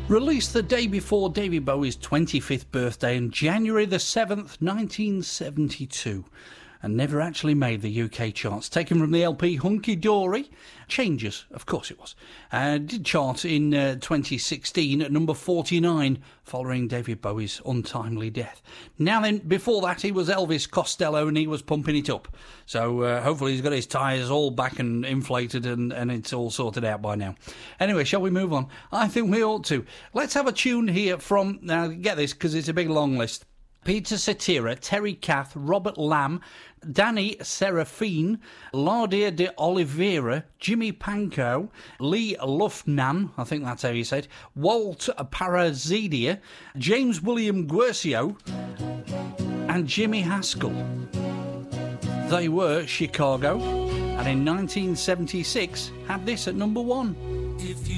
Released the day before David Bowie's 25th birthday on January the 7th, 1972. And never actually made the UK charts. Taken from the LP Hunky Dory. Changes, of course it was. Did chart in 2016 at number 49, following David Bowie's untimely death. Now then, before that, he was Elvis Costello and he was pumping it up. So hopefully he's got his tyres all back and inflated and it's all sorted out by now. Anyway, shall we move on? I think we ought to. Let's have a tune here from, now get this because it's a big long list. Peter Cetera, Terry Kath, Robert Lamb, Danny Serafine, Lardia de Oliveira, Jimmy Pankow, Lee Lufnan, I think that's how you say it, Walt Parazidia, James William Guercio, and Jimmy Haskell. They were Chicago, and in 1976 had this at number 1.